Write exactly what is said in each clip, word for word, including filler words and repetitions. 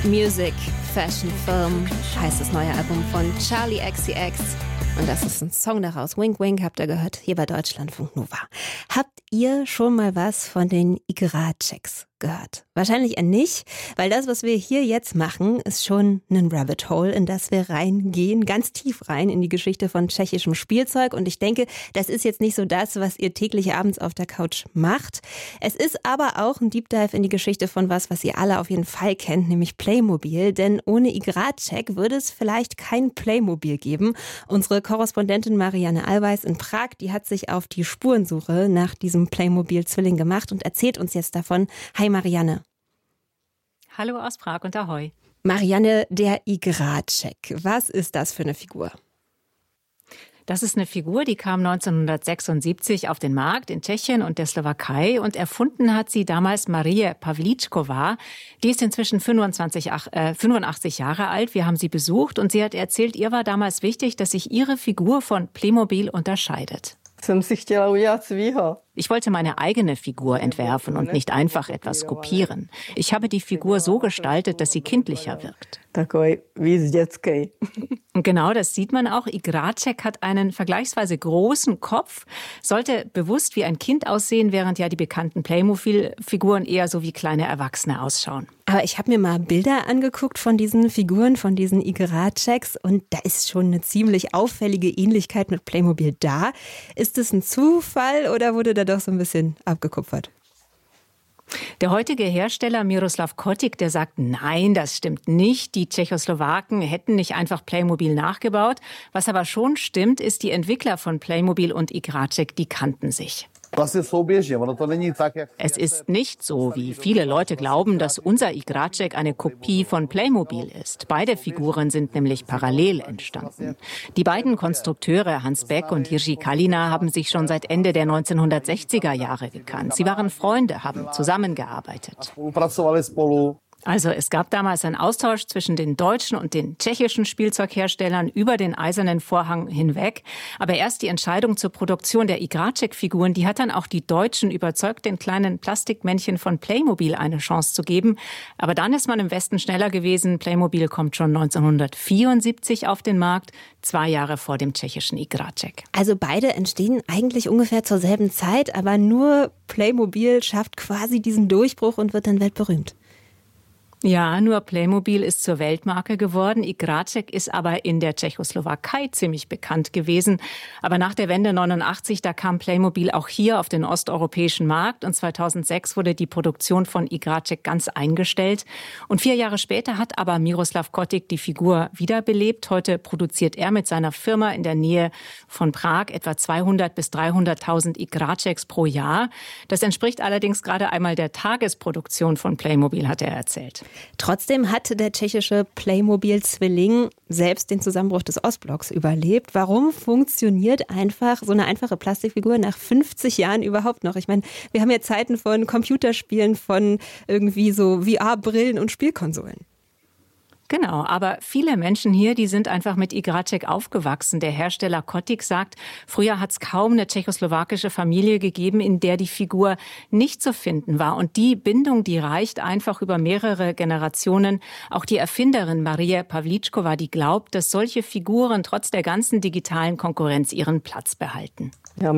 Music, Fashion, Film heißt das neue Album von Charli X C X. Und das ist ein Song daraus. Wink Wink habt ihr gehört, hier bei Deutschlandfunk Nova. Habt ihr schon mal was von den Igračeks gehört? Wahrscheinlich eher nicht, weil das, was wir hier jetzt machen, ist schon ein Rabbit Hole, in das wir reingehen, ganz tief rein in die Geschichte von tschechischem Spielzeug. Und ich denke, das ist jetzt nicht so das, was ihr täglich abends auf der Couch macht. Es ist aber auch ein Deep Dive in die Geschichte von was, was ihr alle auf jeden Fall kennt, nämlich Playmobil. Denn ohne Igraček würde es vielleicht kein Playmobil geben. Unsere Korrespondentin Marianne Allweis in Prag, die hat sich auf die Spurensuche nach diesem Playmobil-Zwilling gemacht und erzählt uns jetzt davon. Hi Marianne. Hallo aus Prag und Ahoi. Marianne, der Igraček, was ist das für eine Figur? Das ist eine Figur, die kam neunzehnhundertsechsundsiebzig auf den Markt in Tschechien und der Slowakei und erfunden hat sie damals Marie Pavlíčková. Die ist inzwischen fünfundzwanzig, äh, fünfundachtzig Jahre alt. Wir haben sie besucht und sie hat erzählt, ihr war damals wichtig, dass sich ihre Figur von Playmobil unterscheidet. Ich wollte meine eigene Figur entwerfen und nicht einfach etwas kopieren. Ich habe die Figur so gestaltet, dass sie kindlicher wirkt. Und genau das sieht man auch. Igraček hat einen vergleichsweise großen Kopf, sollte bewusst wie ein Kind aussehen, während ja die bekannten Playmobil-Figuren eher so wie kleine Erwachsene ausschauen. Aber ich habe mir mal Bilder angeguckt von diesen Figuren, von diesen Igračeks und da ist schon eine ziemlich auffällige Ähnlichkeit mit Playmobil da. Ist es ein Zufall oder wurde da doch so ein bisschen abgekupfert? Der heutige Hersteller Miroslav Kotik, der sagt, nein, das stimmt nicht. Die Tschechoslowaken hätten nicht einfach Playmobil nachgebaut. Was aber schon stimmt, ist, die Entwickler von Playmobil und Igraček, die kannten sich. Es ist nicht so, wie viele Leute glauben, dass unser Igraček eine Kopie von Playmobil ist. Beide Figuren sind nämlich parallel entstanden. Die beiden Konstrukteure Hans Beck und Jiří Kalina haben sich schon seit Ende der neunzehnhundertsechziger Jahre gekannt. Sie waren Freunde, haben zusammengearbeitet. Also es gab damals einen Austausch zwischen den deutschen und den tschechischen Spielzeugherstellern über den eisernen Vorhang hinweg. Aber erst die Entscheidung zur Produktion der Igraček-Figuren, die hat dann auch die Deutschen überzeugt, den kleinen Plastikmännchen von Playmobil eine Chance zu geben. Aber dann ist man im Westen schneller gewesen. Playmobil kommt schon neunzehnhundertvierundsiebzig auf den Markt, zwei Jahre vor dem tschechischen Igraček. Also beide entstehen eigentlich ungefähr zur selben Zeit, aber nur Playmobil schafft quasi diesen Durchbruch und wird dann weltberühmt. Ja, nur Playmobil ist zur Weltmarke geworden. Igraček ist aber in der Tschechoslowakei ziemlich bekannt gewesen. Aber nach der Wende neunundachtzig, da kam Playmobil auch hier auf den osteuropäischen Markt. Und zweitausendsechs wurde die Produktion von Igraček ganz eingestellt. Und vier Jahre später hat aber Miroslav Kotik die Figur wiederbelebt. Heute produziert er mit seiner Firma in der Nähe von Prag etwa zweihundert bis dreihunderttausend Igračeks pro Jahr. Das entspricht allerdings gerade einmal der Tagesproduktion von Playmobil, hat er erzählt. Trotzdem hat der tschechische Playmobil-Zwilling selbst den Zusammenbruch des Ostblocks überlebt. Warum funktioniert einfach so eine einfache Plastikfigur nach fünfzig Jahren überhaupt noch? Ich meine, wir haben ja Zeiten von Computerspielen, von irgendwie so V R-Brillen und Spielkonsolen. Genau, aber viele Menschen hier, die sind einfach mit Igraček aufgewachsen. Der Hersteller Kotik sagt, früher hat es kaum eine tschechoslowakische Familie gegeben, in der die Figur nicht zu finden war. Und die Bindung, die reicht einfach über mehrere Generationen. Auch die Erfinderin Marie Pavlíčková, die glaubt, dass solche Figuren trotz der ganzen digitalen Konkurrenz ihren Platz behalten.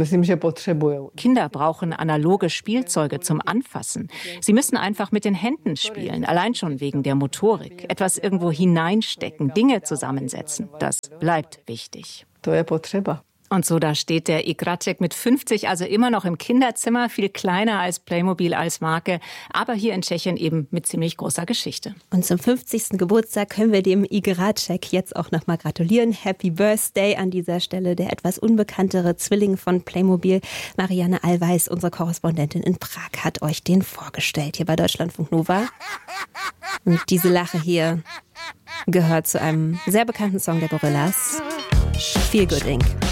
Kinder brauchen analoge Spielzeuge zum Anfassen. Sie müssen einfach mit den Händen spielen, allein schon wegen der Motorik. Etwas irgendwo hineinstecken, Dinge zusammensetzen. Das bleibt wichtig. Und so, da steht der Igraček mit fünfzig, also immer noch im Kinderzimmer, viel kleiner als Playmobil als Marke, aber hier in Tschechien eben mit ziemlich großer Geschichte. Und zum fünfzigsten Geburtstag können wir dem Igraček jetzt auch nochmal gratulieren. Happy Birthday an dieser Stelle, der etwas unbekanntere Zwilling von Playmobil. Marianne Allweis, unsere Korrespondentin in Prag, hat euch den vorgestellt, hier bei Deutschlandfunk Nova. Und diese Lache hier gehört zu einem sehr bekannten Song der Gorillaz, Feel Good Incorporated.